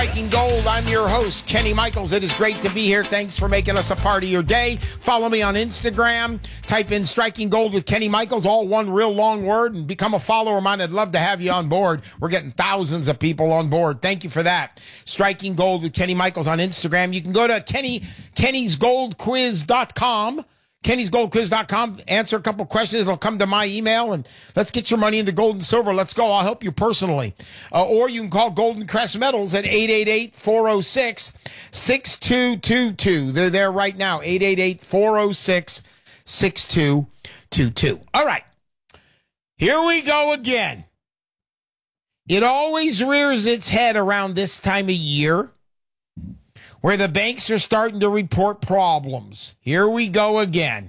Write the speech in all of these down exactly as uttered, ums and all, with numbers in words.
Striking Gold. I'm your host, Kenny Michaels. It is great to be here. Thanks for making us a part of your day. Follow me on Instagram. Type in Striking Gold with Kenny Michaels, all one real long word, and become a follower of mine. I'd love to have you on board. We're getting thousands of people on board. Thank you for that. Striking Gold with Kenny Michaels on Instagram. You can go to Kenny, Kenny's Gold Quiz dot com. Kennys Gold Quiz dot com. Answer a couple questions. It'll come to my email, and let's get your money into gold and silver. Let's go. I'll help you personally. Uh, or you can call Golden Crest Metals at eight eight eight, four oh six, six two two two. They're there right now, eight eight eight, four oh six, six two two two. All right. Here we go again. It always rears its head around this time of year, where the banks are starting to report problems. Here we go again.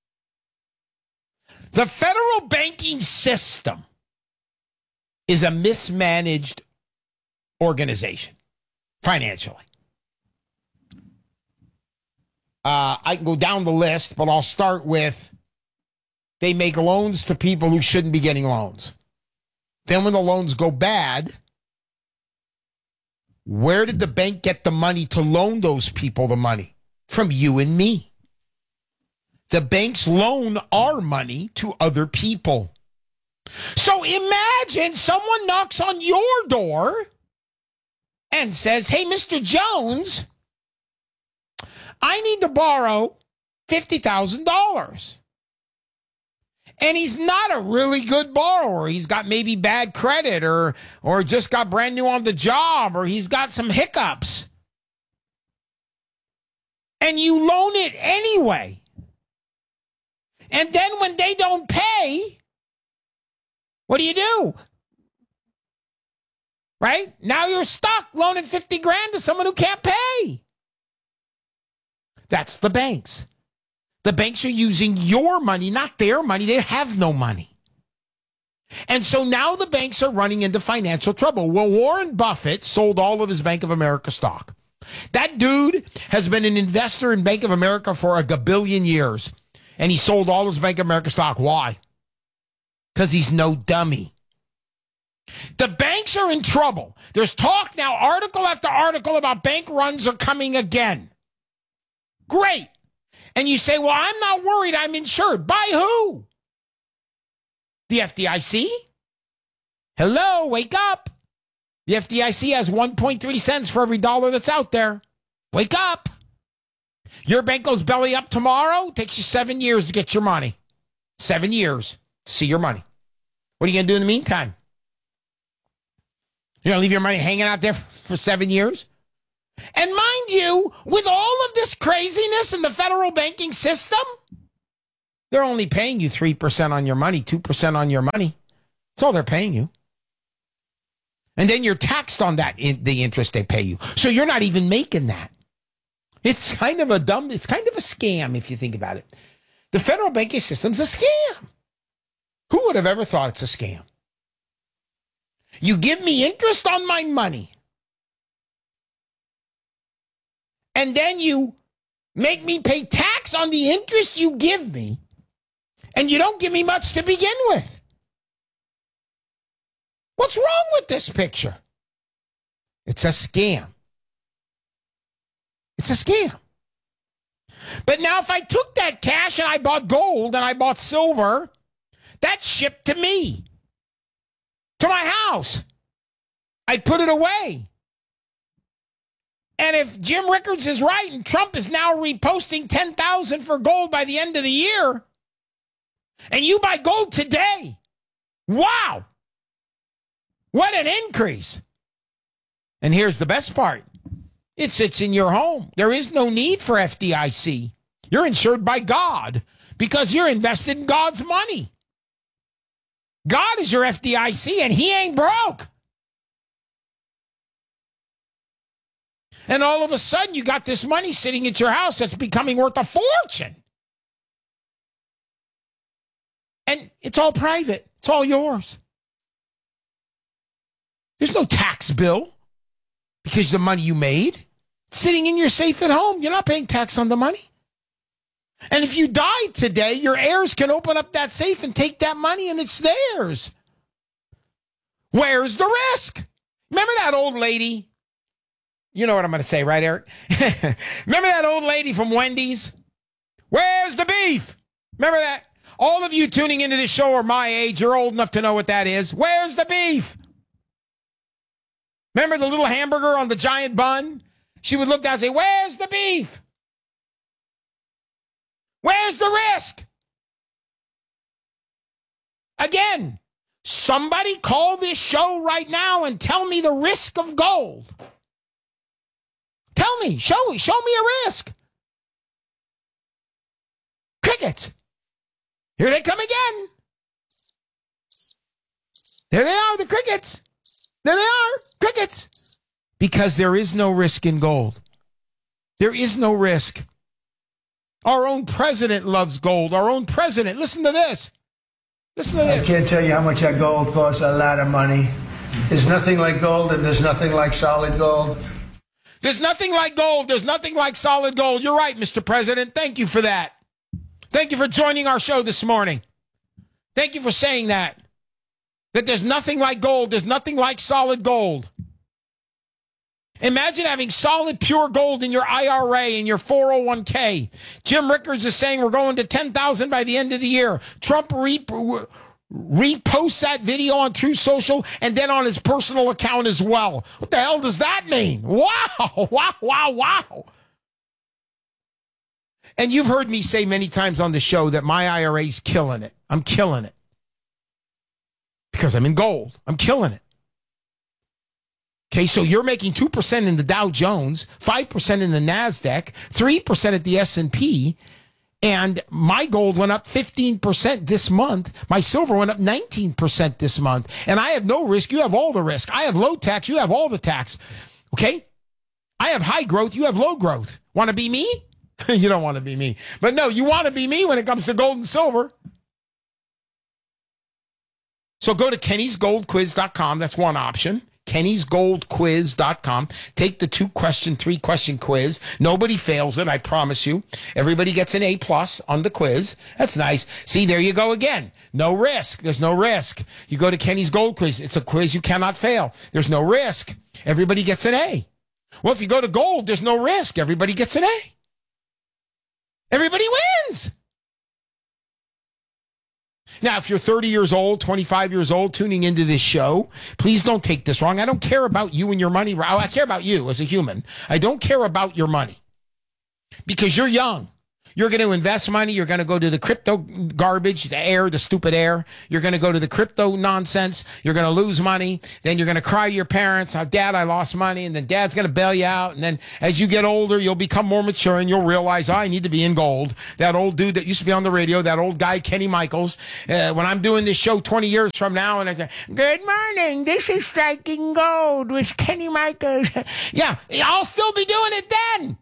The federal banking system is a mismanaged organization financially. Uh, I can go down the list, but I'll start with they make loans to people who shouldn't be getting loans. Then when the loans go bad, where did the bank get the money to loan those people the money? From you and me. The banks loan our money to other people. So imagine someone knocks on your door and says, hey, Mister Jones, I need to borrow fifty thousand dollars. And he's not a really good borrower. He's got maybe bad credit or or just got brand new on the job or he's got some hiccups. And you loan it anyway. And then when they don't pay, what do you do? Right? Now you're stuck loaning fifty grand to someone who can't pay. That's the banks. The banks are using your money, not their money. They have no money. And so now the banks are running into financial trouble. Well, Warren Buffett sold all of his Bank of America stock. That dude has been an investor in Bank of America for a gabillion years. And he sold all his Bank of America stock. Why? Because he's no dummy. The banks are in trouble. There's talk now, article after article about bank runs are coming again. Great. And you say, well, I'm not worried. I'm insured. By who? The F D I C? Hello, wake up. The F D I C has one point three cents for every dollar that's out there. Wake up. Your bank goes belly up tomorrow. Takes you seven years to get your money. Seven years to see your money. What are you going to do in the meantime? You're going to leave your money hanging out there for seven years? And mind you, with all of this craziness in the federal banking system, they're only paying you three percent on your money, two percent on your money. That's all they're paying you. And then you're taxed on that, in the interest they pay you. So you're not even making that. It's kind of a dumb, it's kind of a scam if you think about it. The federal banking system's a scam. Who would have ever thought it's a scam? You give me interest on my money. And then you make me pay tax on the interest you give me, and you don't give me much to begin with. What's wrong with this picture? It's a scam. It's a scam. But now if I took that cash and I bought gold and I bought silver, that's shipped to me, to my house. I put it away. And if Jim Rickards is right and Trump is now reposting ten thousand for gold by the end of the year, and you buy gold today, wow, what an increase. And here's the best part. It sits in your home. There is no need for F D I C. You're insured by God because you're invested in God's money. God is your F D I C and he ain't broke. And all of a sudden, you got this money sitting at your house that's becoming worth a fortune. And it's all private. It's all yours. There's no tax bill because of the money you made. It's sitting in your safe at home. You're not paying tax on the money. And if you died today, your heirs can open up that safe and take that money, and it's theirs. Where's the risk? Remember that old lady You know what I'm going to say, right, Eric? Remember that old lady from Wendy's? Where's the beef? Remember that? All of you tuning into this show are my age. You're old enough to know what that is. Where's the beef? Remember the little hamburger on the giant bun? She would look down and say, where's the beef? Where's the risk? Again, somebody call this show right now and tell me the risk of gold. Tell me, show me, show me a risk. Crickets. Here they come again. There they are, the crickets. There they are, crickets. Because there is no risk in gold. There is no risk. Our own president loves gold. Our own president. Listen to this. Listen to this. I can't tell you how much that gold costs. A lot of money. There's nothing like gold, and there's nothing like solid gold. There's nothing like gold. There's nothing like solid gold. You're right, Mister President. Thank you for that. Thank you for joining our show this morning. Thank you for saying that. That there's nothing like gold. There's nothing like solid gold. Imagine having solid, pure gold in your I R A and your four oh one k. Jim Rickards is saying we're going to ten thousand by the end of the year. Trump re- reposts that video on Truth Social and then on his personal account as well. What the hell does that mean? Wow, wow, wow, wow. And you've heard me say many times on the show that my I R A's killing it. I'm killing it. Because I'm in gold. I'm killing it. Okay, so you're making two percent in the Dow Jones, five percent in the NASDAQ, three percent at the S and P, and my gold went up fifteen percent this month. My silver went up nineteen percent this month. And I have no risk. You have all the risk. I have low tax. You have all the tax. Okay? I have high growth. You have low growth. Want to be me? You don't want to be me. But no, you want to be me when it comes to gold and silver. So go to kennys gold quiz dot com. That's one option. kennys gold quiz dot com. Take the two-question, three-question quiz. Nobody fails it, I promise you. Everybody gets an A plus on the quiz. That's nice. See, there you go again. No risk. There's no risk. You go to Kenny's Gold Quiz. It's a quiz you cannot fail. There's no risk. Everybody gets an A. Well, if you go to gold, there's no risk. Everybody gets an A. Everybody wins. Now, if you're thirty years old, twenty-five years old, tuning into this show, please don't take this wrong. I don't care about you and your money. I care about you as a human. I don't care about your money because you're young. You're going to invest money. You're going to go to the crypto garbage, the air, the stupid air. You're going to go to the crypto nonsense. You're going to lose money. Then you're going to cry to your parents, oh, Dad, I lost money. And then Dad's going to bail you out. And then as you get older, you'll become more mature and you'll realize, oh, I need to be in gold. That old dude that used to be on the radio, that old guy, Kenny Michaels, uh, when I'm doing this show twenty years from now, and I say, good morning, this is Striking Gold with Kenny Michaels. Yeah, I'll still be doing it then.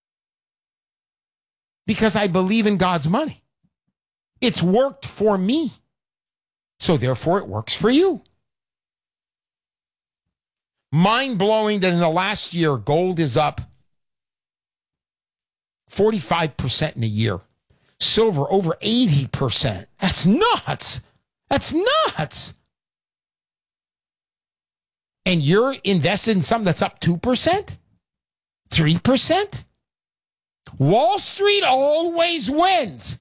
Because I believe in God's money. It's worked for me. So therefore it works for you. Mind-blowing that in the last year, gold is up forty-five percent in a year. Silver over eighty percent. That's nuts. That's nuts. And you're invested in something that's up two percent? three percent? Wall Street always wins.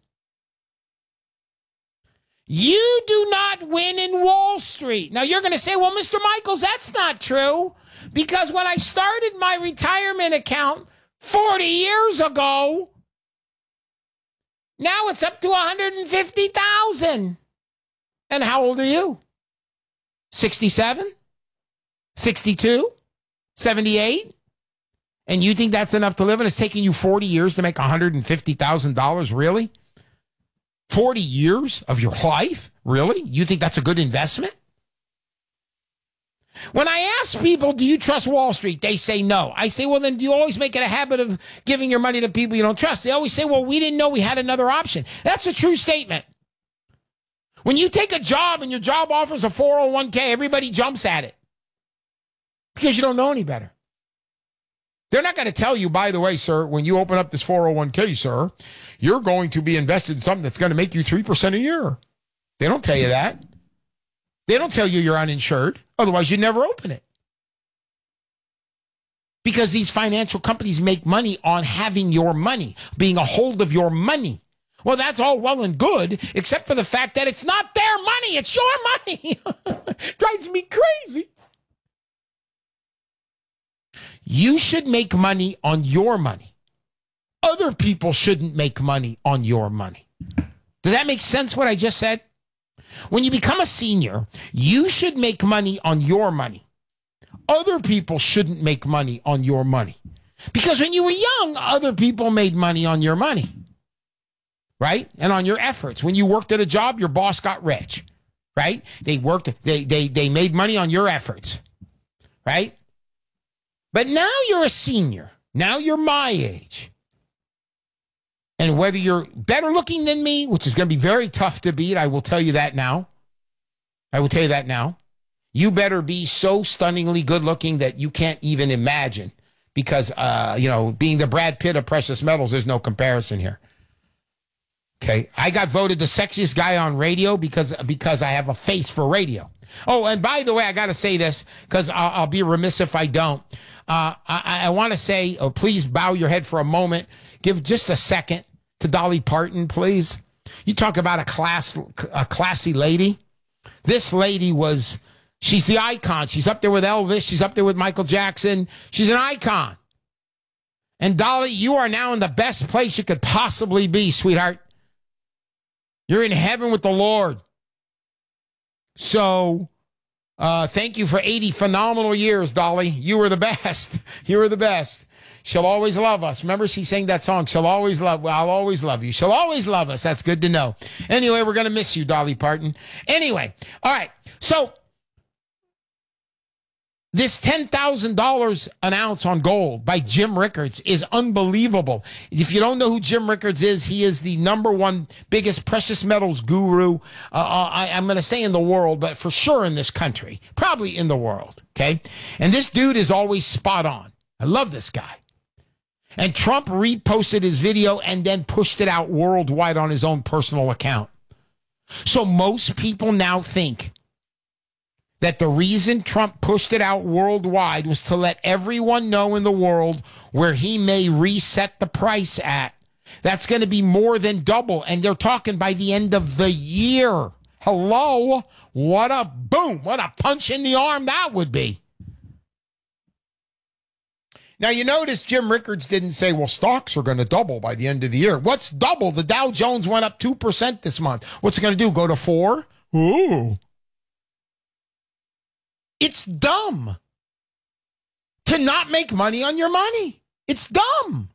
You do not win in Wall Street. Now, you're going to say, well, Mister Michaels, that's not true. Because when I started my retirement account forty years ago, now it's up to one hundred fifty thousand. And how old are you? sixty-seven? sixty-two? seventy-eight? And you think that's enough to live and it's taking you forty years to make one hundred fifty thousand dollars? Really? forty years of your life? Really? You think that's a good investment? When I ask people, do you trust Wall Street? They say no. I say, well, then do you always make it a habit of giving your money to people you don't trust? They always say, well, we didn't know we had another option. That's a true statement. When you take a job and your job offers a four oh one k, everybody jumps at it because you don't know any better. They're not going to tell you, by the way, sir, when you open up this four oh one k, sir, you're going to be invested in something that's going to make you three percent a year. They don't tell you that. They don't tell you you're uninsured. Otherwise, you'd never open it. because these financial companies make money on having your money, being a hold of your money. Well, that's all well and good, except for the fact that it's not their money. It's your money. Drives me crazy. You should make money on your money. Other people shouldn't make money on your money. Does that make sense, what I just said? When you become a senior, you should make money on your money. Other people shouldn't make money on your money. Because when you were young, other people made money on your money. Right? And on your efforts. When you worked at a job, your boss got rich. Right? They worked, they, they, they made money on your efforts. Right? But now you're a senior. Now you're my age. And whether you're better looking than me, which is going to be very tough to beat, I will tell you that now. I will tell you that now. You better be so stunningly good looking that you can't even imagine. Because, uh, you know, being the Brad Pitt of precious metals, there's no comparison here. Okay, I got voted the sexiest guy on radio because because I have a face for radio. Oh, and by the way, I got to say this because I'll, I'll be remiss if I don't. Uh, I, I want to say, oh, please bow your head for a moment. Give just a second to Dolly Parton, please. You talk about a class, a classy lady. This lady was, she's the icon. She's up there with Elvis. She's up there with Michael Jackson. She's an icon. And Dolly, you are now in the best place you could possibly be, sweetheart. You're in heaven with the Lord. So, uh, thank you for eighty phenomenal years, Dolly. You were the best. You were the best. She'll always love us. Remember she sang that song, She'll always love, well, I'll always love you. She'll always love us. That's good to know. Anyway, we're going to miss you, Dolly Parton. Anyway, all right. So, this ten thousand dollars an ounce on gold by Jim Rickards is unbelievable. If you don't know who Jim Rickards is, he is the number one biggest precious metals guru, uh, I, I'm going to say in the world, but for sure in this country, probably in the world, okay? And this dude is always spot on. I love this guy. And Trump reposted his video and then pushed it out worldwide on his own personal account. So most people now think that the reason Trump pushed it out worldwide was to let everyone know in the world where he may reset the price at. That's going to be more than double. And they're talking by the end of the year. Hello? What a boom. What a punch in the arm that would be. Now, you notice Jim Rickards didn't say, well, stocks are going to double by the end of the year. What's double? The Dow Jones went up two percent this month. What's it going to do? Go to four? Ooh. It's dumb to not make money on your money. It's dumb.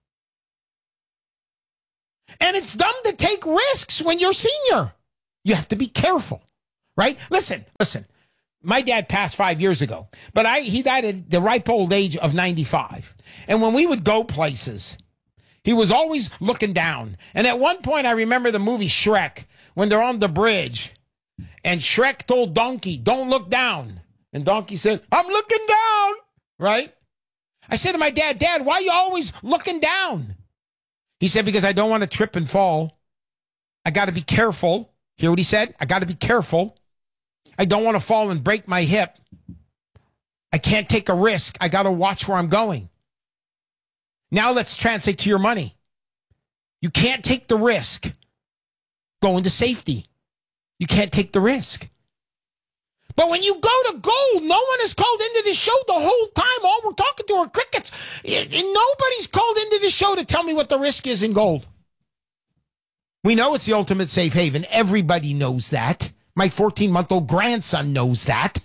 And it's dumb to take risks when you're senior. You have to be careful, right? Listen, listen. My dad passed five years ago, but I he died at the ripe old age of ninety-five. And when we would go places, he was always looking down. And at one point, I remember the movie Shrek, when they're on the bridge, and Shrek told Donkey, don't look down. And Donkey said, I'm looking down, right? I said to my dad, Dad, why are you always looking down? He said, because I don't want to trip and fall. I got to be careful. Hear what he said? I got to be careful. I don't want to fall and break my hip. I can't take a risk. I got to watch where I'm going. Now let's translate to your money. You can't take the risk. Go into safety. You can't take the risk. But when you go to gold, no one is called into the show the whole time. All we're talking to are crickets. And nobody's called into the show to tell me what the risk is in gold. We know it's the ultimate safe haven. Everybody knows that. My fourteen-month-old grandson knows that.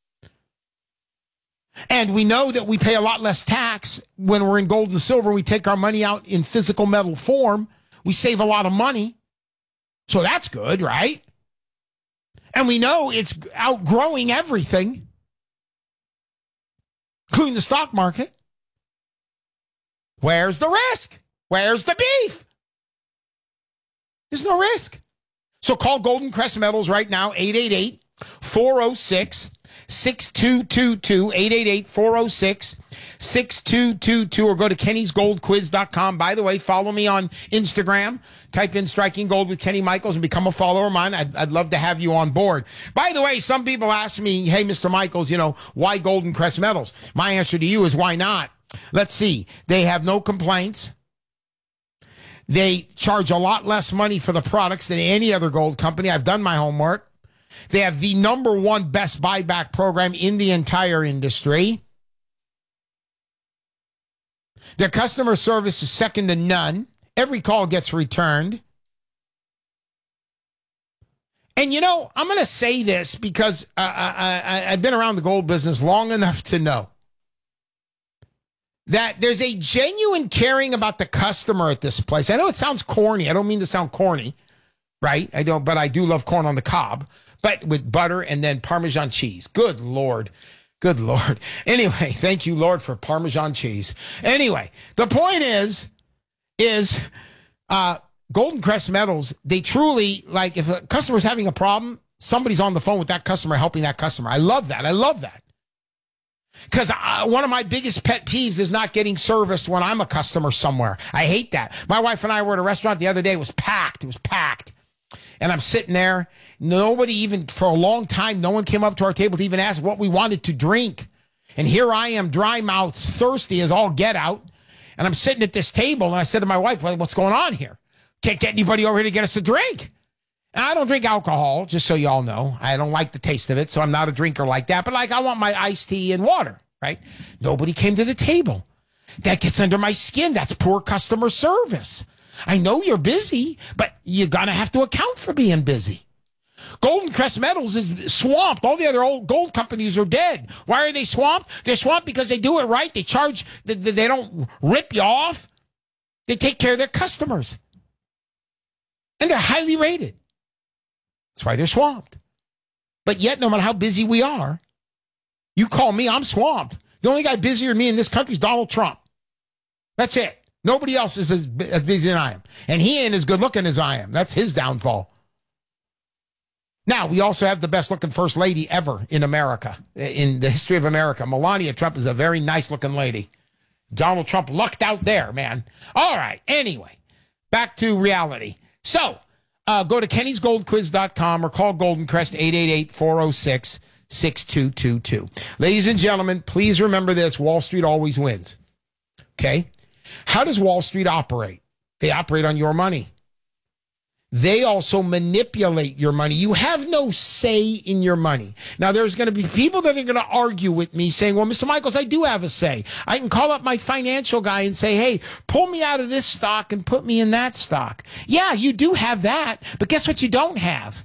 And we know that we pay a lot less tax when we're in gold and silver. We take our money out in physical metal form. We save a lot of money. So that's good, right? And we know it's outgrowing everything, including the stock market. Where's the risk? Where's the beef? There's no risk. So call Golden Crest Metals right now, eight eight eight, four oh six, six two two two, eight eight eight, four oh six, six two two two, or go to kennys gold quiz dot com. By the way, follow me on Instagram. Type in Striking Gold with Kenny Michaels and become a follower of mine. I'd, I'd love to have you on board. By the way, some people ask me, hey, Mister Michaels, you know, why Golden Crest Metals? My answer to you is why not? Let's see. They have no complaints. They charge a lot less money for the products than any other gold company. I've done my homework. They have the number one best buyback program in the entire industry. Their customer service is second to none. Every call gets returned. And, you know, I'm going to say this because uh, I, I, I've been around the gold business long enough to know that there's a genuine caring about the customer at this place. I know it sounds corny. I don't mean to sound corny, right? I don't, but I do love corn on the cob, but with butter and then Parmesan cheese. Good Lord. Good Lord. Anyway, thank you, Lord, for Parmesan cheese. Anyway, the point is, is uh, Golden Crest Metals, they truly, like, if a customer's having a problem, somebody's on the phone with that customer, helping that customer. I love that. I love that. Because uh, one of my biggest pet peeves is not getting serviced when I'm a customer somewhere. I hate that. My wife and I were at a restaurant the other day. It was packed. It was packed. And I'm sitting there. Nobody even, for a long time, no one came up to our table to even ask what we wanted to drink. And here I am, dry mouth, thirsty as all get out. And I'm sitting at this table, and I said to my wife, well, what's going on here? Can't get anybody over here to get us a drink. And I don't drink alcohol, just so you all know. I don't like the taste of it, so I'm not a drinker like that. But, like, I want my iced tea and water, right? Nobody came to the table. That gets under my skin. That's poor customer service. I know you're busy, but you're going to have to account for being busy. Golden Crest Metals is swamped. All the other old gold companies are dead. Why are they swamped? They're swamped because they do it right. They charge, they, they don't rip you off. They take care of their customers. And they're highly rated. That's why they're swamped. But yet, no matter how busy we are, you call me, I'm swamped. The only guy busier than me in this country is Donald Trump. That's it. Nobody else is as, as busy as I am. And he ain't as good looking as I am. That's his downfall. Now, we also have the best looking first lady ever in America, in the history of America. Melania Trump is a very nice looking lady. Donald Trump lucked out there, man. All right. Anyway, back to reality. So, uh, go to kennys gold quiz dot com or call Golden Crest eight eight eight, four oh six, six two two two. Ladies and gentlemen, please remember this. Wall Street always wins. Okay? How does Wall Street operate? They operate on your money. They also manipulate your money. You have no say in your money. Now, there's going to be people that are going to argue with me saying, well, Mister Michaels, I do have a say. I can call up my financial guy and say, hey, pull me out of this stock and put me in that stock. Yeah, you do have that. But guess what you don't have?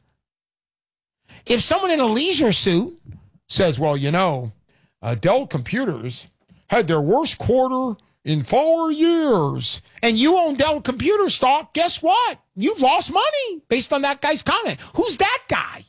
If someone in a leisure suit says, well, you know, uh, Dell Computers had their worst quarter in four years, and you own Dell Computer stock, guess what? You've lost money based on that guy's comment. Who's that guy?